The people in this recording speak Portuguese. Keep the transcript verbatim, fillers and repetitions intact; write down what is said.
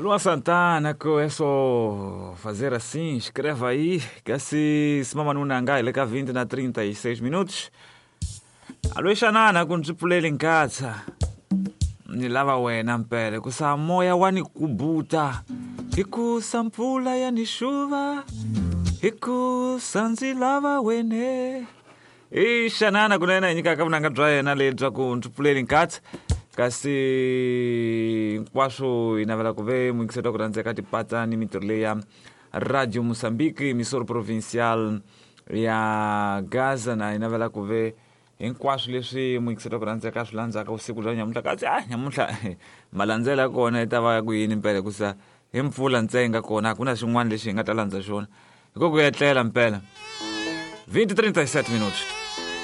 Luan Santana, que é só fazer assim, escreva aí, que assim se mama no Nangai, ele cá vinte na trinta e seis minutos. A Luís Xanana, com o em casa. Nilava wena mpele, kusa moya wani kubuta. Hiku sampula ya ni chuva. Hiku sanzilava wene. E Xanana, kunena inika kama nangadwaye na letra ku ntupulele nkatsa. Kasi kwasho inavela kuve mwikiseta kuranzia kati pata ni mitorle ya Radio Moçambique, emissora provincial ya Gaza na inavela kuve hinkwaswo leswi mwikiseta kuranzia ka swilandzaka usiku bya nyamuhla kasi ah nyamuhla malandzela kona i ta va ku yini mpela kusa hi mpfula ntsenga kona ku na xin'wana lexi hi nga ta landza xona hikoku ku etlela mpela vinte trinta e sete minutos.